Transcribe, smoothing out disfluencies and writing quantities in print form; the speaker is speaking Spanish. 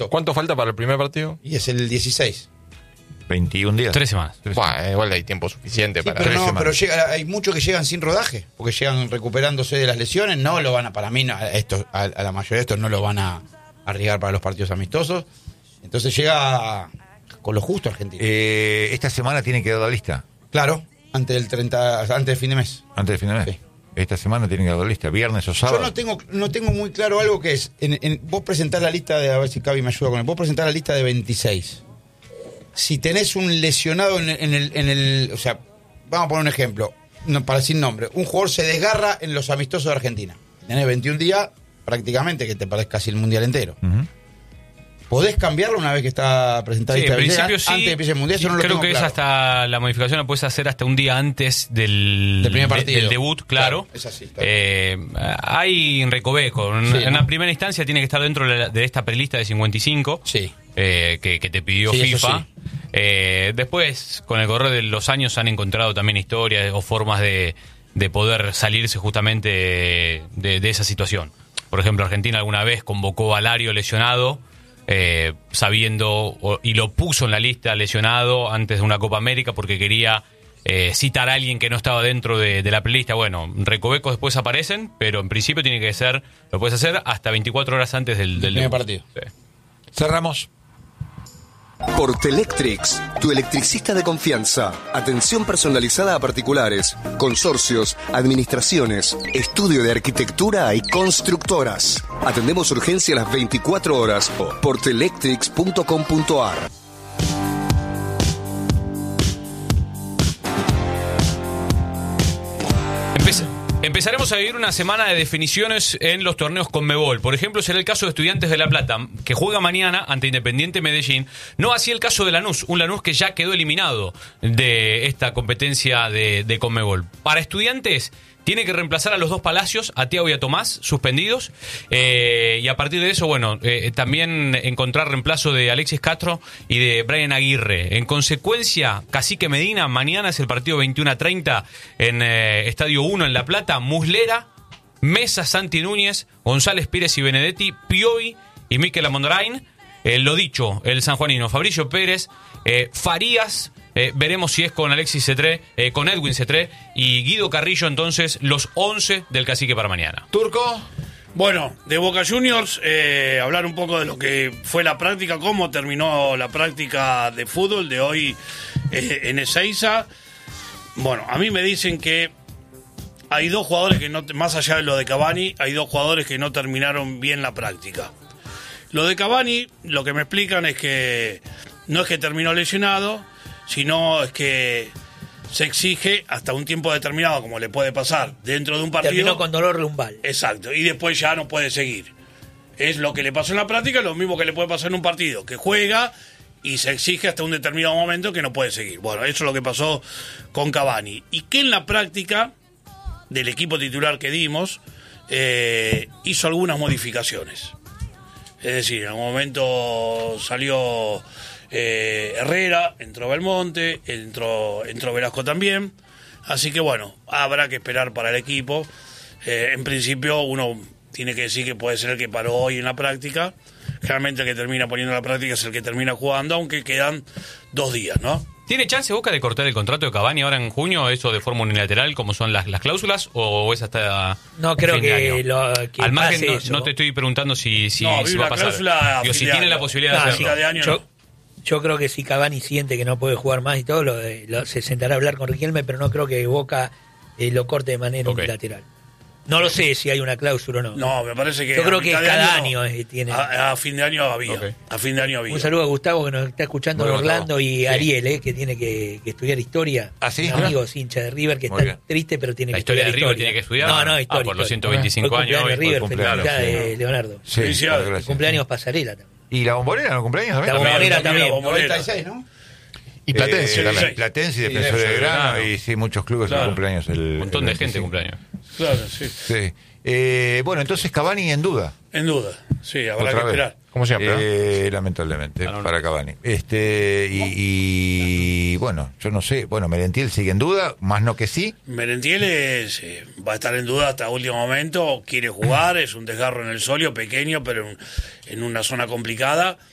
Amistoso. ¿Cuánto falta para el primer partido? Y es el 16. 21 días. 3 semanas. Bueno, igual hay tiempo suficiente Sí, para... pero 3 no, semanas. pero hay muchos que llegan sin rodaje, porque llegan recuperándose de las lesiones, no lo van a, para mí, a la mayoría de estos no lo van a arriesgar para los partidos amistosos. Entonces llega con lo justo Argentina. Esta semana tiene que dar la lista. Claro, antes del fin de mes. Antes del fin de mes. Sí. Esta semana tiene que dar la lista. Viernes o sábado. Yo no tengo muy claro algo que es. Vos presentás la lista a ver si Cavi me ayuda con él. Vos presentás la lista de 26. Si tenés un lesionado en el. O sea, vamos a poner un ejemplo, para sin nombre. Un jugador se desgarra en los amistosos de Argentina. Tenés 21 días, prácticamente, que te perdés casi el mundial entero. Ujú. ¿Podés cambiarlo una vez que está presentada Sí, la en lista? principio sí. Antes de que empiece el mundial, eso no lo Creo tengo que claro. es hasta la modificación la puedes hacer hasta un día antes del primer partido. del debut, claro. Es así, claro. Hay recoveco. Sí, En ¿no? la primera instancia tiene que estar dentro de esta prelista de 55 Sí. que te pidió Sí, eso FIFA. sí. Después, con el correr de los años, han encontrado también historias o formas de poder salirse justamente de esa situación. Por ejemplo, Argentina alguna vez convocó a Lario lesionado, sabiendo, y lo puso en la lista lesionado antes de una Copa América porque quería citar a alguien que no estaba dentro de la playlist. Bueno, recovecos después aparecen, pero en principio tiene que ser, lo puedes hacer hasta 24 horas antes del primer debut. partido. Sí. Cerramos. Portelectrics, tu electricista de confianza. Atención personalizada a particulares, consorcios, administraciones, estudio de arquitectura y constructoras. Atendemos urgencia a las 24 horas. Portelectrics.com.ar. Empezaremos a vivir una semana de definiciones en los torneos Conmebol. Por ejemplo, será el caso de Estudiantes de La Plata, que juega mañana ante Independiente Medellín. No así el caso de Lanús, un Lanús que ya quedó eliminado de esta competencia de Conmebol. Para Estudiantes, tiene que reemplazar a los dos Palacios, a Thiago y a Tomás, suspendidos. Y a partir de eso, bueno, también encontrar reemplazo de Alexis Castro y de Brian Aguirre. En consecuencia, Cacique Medina, mañana es el partido 21:30 en Estadio 1 en La Plata. Muslera, Mesa, Santi Núñez, González Pires y Benedetti, Piovi y Mikel Amondarain. Lo dicho, el sanjuanino Fabricio Pérez, Farías. Veremos si es con Alexis Cetré, con Edwin Cetré y Guido Carrillo, entonces los 11 del Cacique para mañana. Turco. Bueno, de Boca Juniors, hablar un poco de lo que fue la práctica, cómo terminó la práctica de fútbol de hoy en Ezeiza. Bueno, a mí me dicen que hay dos jugadores que no, más allá de lo de Cavani, hay dos jugadores que no terminaron bien la práctica. Lo de Cavani, lo que me explican es que no es que terminó lesionado, sino es que se exige hasta un tiempo determinado, como le puede pasar dentro de un partido. Terminó con dolor lumbar. Exacto, y después ya no puede seguir. Es lo que le pasó en la práctica, lo mismo que le puede pasar en un partido, que juega y se exige hasta un determinado momento que no puede seguir. Bueno, eso es lo que pasó con Cavani. Y que en la práctica del equipo titular que dimos, hizo algunas modificaciones. Es decir, en algún momento salió Herrera, entró Belmonte, entró Velasco también. Así que bueno, habrá que esperar para el equipo. En principio uno tiene que decir que puede ser el que paró hoy en la práctica. Generalmente el que termina poniendo la práctica es el que termina jugando, aunque quedan 2 días, ¿no? ¿Tiene chance Boca de cortar el contrato de Cavani ahora en junio, eso de forma unilateral, como son las cláusulas, o es hasta No creo fin de que año? que Al margen, pase eso. no te estoy preguntando si No, si vi va a una pasar. cláusula a Digo, fin si de tiene año. la posibilidad No, de sí. hacerlo. de año yo, no. yo creo que si Cavani siente que no puede jugar más y todo, se sentará a hablar con Riquelme, pero no creo que Boca lo corte de manera unilateral. No lo sé si hay una cláusula o no. No, me parece que Yo creo a que mitad de cada año año tiene. A fin de año había. Ok. A fin de año había. Un saludo a Gustavo que nos está escuchando, Muy Orlando, Gustavo. y Sí. Ariel, que tiene que estudiar historia. ¿Ah, sí? Un amigo hincha de River que Muy está bien. triste, pero tiene ¿La que historia estudiar de River tiene que estudiar? No, historia. por los historia. 125 Hoy años. cumpleaños hoy, River, cumpleaños, felicidades, sí. Leonardo. Sí, Felicidades. gracias. Cumpleaños Pasarela también. ¿Y la Bombonera no cumpleaños también? La Bombonera También, también. la Bombonera. 96, ¿no? Y Platense Sí, también. Platense y Sí, Defensor de Defensor de Grano, Belgrano. y sí, muchos clubes Claro. en cumpleaños. Un montón de gente 25. cumpleaños. Claro, sí. Sí. Bueno, entonces Cavani en duda. En duda. Sí, habrá Otra que vez. esperar. Como siempre. Lamentablemente, no. para Cavani. Y bueno, yo no sé. Bueno, Merentiel sigue en duda, más no que sí. Merentiel va a estar en duda hasta último momento. Quiere jugar, es un desgarro en el solio, pequeño, pero en una zona complicada.